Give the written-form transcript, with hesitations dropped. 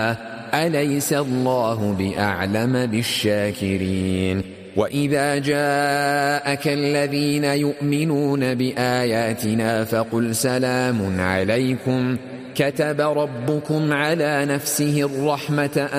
أليس الله بأعلم بالشاكرين وإذا جاءك الذين يؤمنون بآياتنا فقل سلام عليكم كتب ربكم على نفسه الرحمة